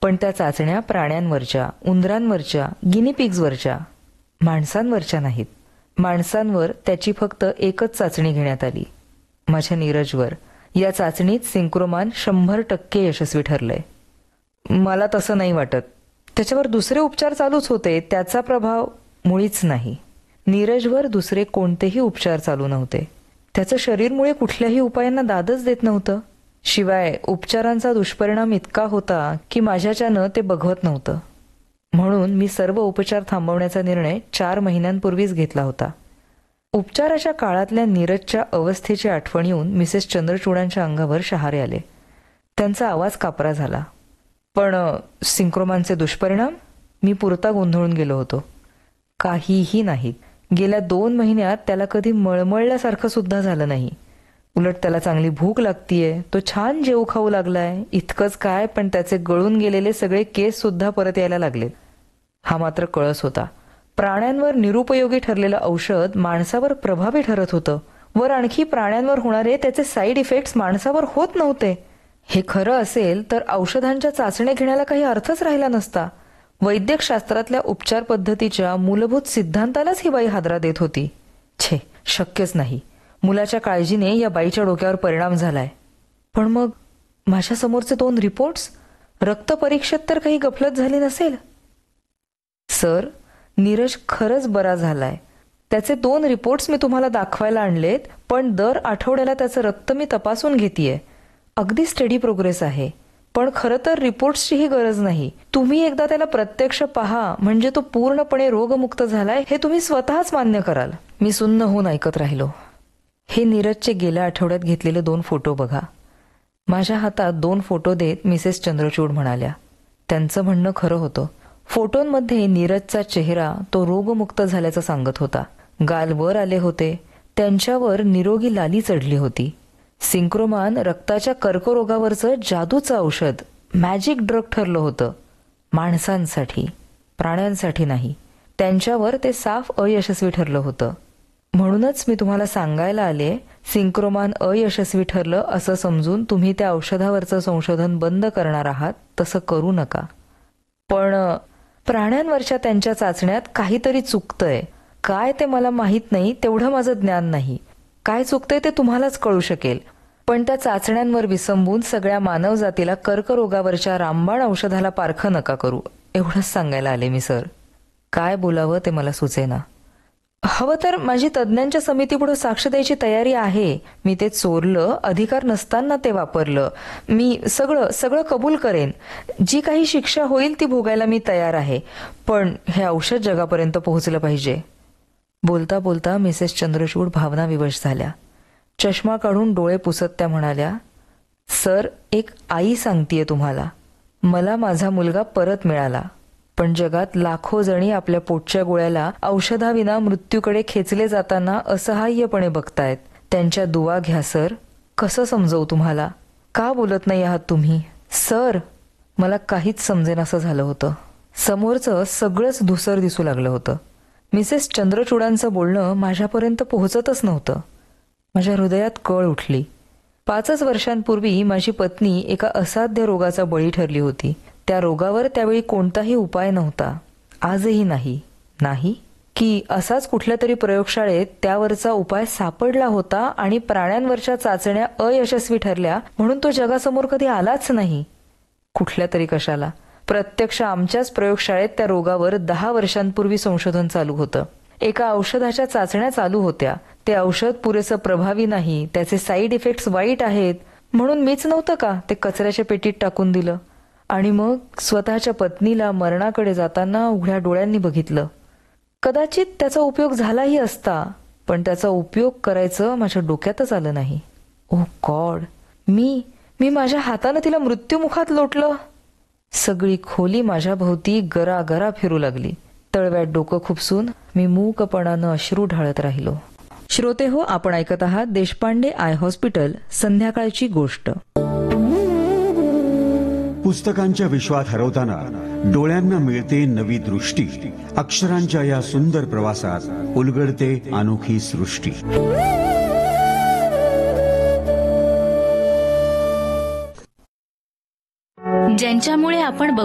पण त्या चाचण्या प्राण्यांवरच्या, उंदरांवरच्या, गिनीपिग्सवरच्या, माणसांवरच्या नाहीत. माणसांवर त्याची फक्त एकच चाचणी घेण्यात आली, माझ्या नीरजवर. या चाचणीत सिंक्रोमान 100% यशस्वी ठरलंय. मला तसं नाही वाटत. त्याच्यावर दुसरे उपचार चालूच होते, त्याचा प्रभाव मुळीच नाही. नीरजवर दुसरे कोणतेही उपचार चालू नव्हते. त्याचं शरीर मुळे कुठल्याही उपायांना दादच देत नव्हतं. शिवाय उपचारांचा दुष्परिणाम इतका होता की माझ्याच्यानं ते बघवत नव्हतं. म्हणून मी सर्व उपचार थांबवण्याचा निर्णय 4 महिन्यांपूर्वीच घेतला होता. उपचाराच्या काळातल्या नीरजच्या अवस्थेची आठवण येऊन मिसेस चंद्रचूडांच्या अंगावर शहारे आले. त्यांचा आवाज कापरा झाला. पण सिंक्रोमानचे दुष्परिणाम? मी पुरता गोंधळून गेलो होतो. काहीही नाहीत. गेल्या 2 महिन्यात त्याला कधी मळमळल्यासारखं सुद्धा झालं नाही. उलट त्याला चांगली भूक लागतीये, तो छान जेवू खाऊ लागलाय. इतकंच काय, पण त्याचे गळून गेलेले सगळे केस सुद्धा परत यायला लागले. हा मात्र कळस होता. प्राण्यांवर निरुपयोगी ठरलेलं औषध माणसावर प्रभावी ठरत होतं. वर आणखी प्राण्यांवर होणारे त्याचे साईड इफेक्ट्स माणसावर होत नव्हते. हे खरं असेल तर औषधांच्या चाचण्या घेण्याला काही अर्थच राहिला नसता. वैद्यकशास्त्रातल्या उपचार पद्धतीच्या मूलभूत सिद्धांतालाच ही बाई हादरा देत होती. छे, शक्यच नाही. मुलाच्या काळजीने या बाईच्या डोक्यावर परिणाम झालाय. पण मग माझ्या समोरचे 2 रिपोर्ट्स, रक्तपरीक्षेत तर काही गफलत झाली नसेल? सर, नीरज खरंच बरा झालाय. त्याचे 2 रिपोर्ट्स मी तुम्हाला दाखवायला आणलेत, पण दर आठवड्याला त्याचं रक्त मी तपासून घेतेय. अगदी स्टडी प्रोग्रेस आहे. पण खरं तर रिपोर्ट्सचीही गरज नाही. तुम्ही एकदा त्याला प्रत्यक्ष पहा, म्हणजे तो पूर्णपणे रोगमुक्त झालाय हे तुम्ही स्वतःच मान्य कराल. मी सुन्न होऊन ऐकत राहिलो. हे नीरजचे गेल्या आठवड्यात घेतलेले 2 फोटो बघा. माझ्या हातात 2 फोटो देत मिसेस चंद्रचूड म्हणाल्या. त्यांचं म्हणणं खरं होतं. फोटोंमध्ये नीरजचा चेहरा तो रोगमुक्त झाल्याचं सांगत होता. गाल वर आले होते. त्यांच्यावर निरोगी लाली चढली होती. सिंक्रोमान रक्ताच्या कर्करोगावरचं जादूचं औषध, मॅजिक ड्रग ठरलं होतं. माणसांसाठी, प्राण्यांसाठी नाही. त्यांच्यावर ते साफ अयशस्वी ठरलं होतं. म्हणूनच मी तुम्हाला सांगायला आले, सिंक्रोमान अयशस्वी ठरलं असं समजून तुम्ही त्या औषधावरचं संशोधन बंद करणार आहात, तसं करू नका. पण प्राण्यांवरच्या त्यांच्या चाचण्यात काहीतरी चुकतंय. काय ते मला माहीत नाही, तेवढं माझं ज्ञान नाही. काय चुकतंय ते तुम्हालाच कळू शकेल. पण त्या चाचण्यांवर विसंबून सगळ्या मानवजातीला कर्करोगावरच्या रामबाण औषधाला पारखं नका करू, एवढंच सांगायला आले मी सर. काय बोलावं ते मला सुचेना. हवं तर माझी तज्ज्ञांच्या समितीपुढे साक्ष द्यायची तयारी आहे. मी ते चोरलं, अधिकार नसताना ते वापरलं. मी सगळं कबूल करेन. जी काही शिक्षा होईल ती भोगायला मी तयार आहे. पण हे औषध जगापर्यंत पोहोचलं पाहिजे. बोलता बोलता मिसेस चंद्रचूड भावनाविवश झाल्या. चष्मा काढून डोळे पुसत त्या म्हणाल्या, सर, एक आई सांगतीये तुम्हाला. मला माझा मुलगा परत मिळाला. पण जगात लाखो जणी आपल्या पोटच्या गोळ्याला औषधाविना मृत्यूकडे खेचले जाताना असहाय्यपणे बघतायत. त्यांच्या दुवा घ्या सर. कसं समजवू तुम्हाला? का बोलत नाही आहात तुम्ही? सर, मला काहीच समजेन असं झालं होतं. समोरचं सगळंच धुसर दिसू लागलं होतं. मिसेस चंद्रचूडांचं बोलणं माझ्यापर्यंत पोहोचतच नव्हतं. माझ्या हृदयात कळ उठली. 5 वर्षांपूर्वी माझी पत्नी एका असाध्य रोगाचा बळी ठरली होती. त्या रोगावर त्यावेळी कोणताही उपाय नव्हता. आजही नाही. नाही की असाच कुठल्या तरी प्रयोगशाळेत त्यावरचा उपाय सापडला होता आणि प्राण्यांवरच्या चाचण्या अयशस्वी ठरल्या म्हणून तो जगासमोर कधी आलाच नाही. कुठल्या तरी कशाला, प्रत्यक्ष आमच्याच प्रयोगशाळेत त्या रोगावर 10 वर्षांपूर्वी संशोधन चालू होतं. एका औषधाच्या चाचण्या चालू होत्या. ते औषध पुरेसं प्रभावी नाही, त्याचे साईड इफेक्ट्स वाईट आहेत म्हणून मीच नव्हतं का ते कचऱ्याच्या पेटीत टाकून दिलं. आणि मग स्वतःच्या पत्नीला मरणाकडे जाताना उघड्या डोळ्यांनी बघितलं. कदाचित त्याचा उपयोग झालाही असता, पण त्याचा उपयोग करायचं माझ्या डोक्यातच आलं नाही. ओ गॉड, मी माझ्या हातानं तिला मृत्यूमुखात लोटलं. सगळी खोली माझ्या भोवती गरागरा फिरू लागली. तळव्यात डोकं खुपसून मी मूकपणानं अश्रू ढाळत राहिलो. श्रोते हो, आपण ऐकत आहात देशपांडे आय हॉस्पिटल, संध्याकाळची गोष्ट. पुस्तकांच्या विश्वात हरवताना डोळ्यांना मिळते नवी दृष्टी. अक्षरांच्या या सुंदर प्रवासात उलगडते अनोखी सृष्टी. ज्यांच्यामुळे आपण